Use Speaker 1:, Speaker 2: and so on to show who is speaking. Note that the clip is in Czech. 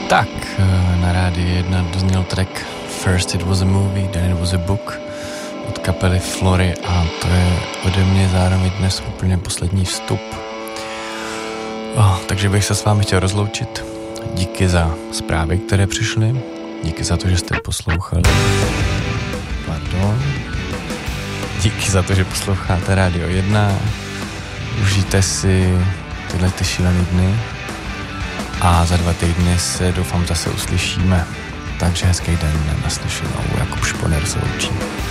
Speaker 1: Tak, na rádiu 1 dozněl track First It Was a Movie, Then It Was a Book od kapely Flory a to je ode mě zároveň dnes úplně poslední vstup. Takže bych se s vámi chtěl rozloučit. Díky za zprávy, které přišly. Díky za to, že jste poslouchali. Pardon. Díky za to, že posloucháte Rádio 1. Užijte si tyhle ty šílený dny. A za 2 týdny se doufám zase uslyšíme. Takže hezký den, naslyšenou, Jakub Šponer se loučí.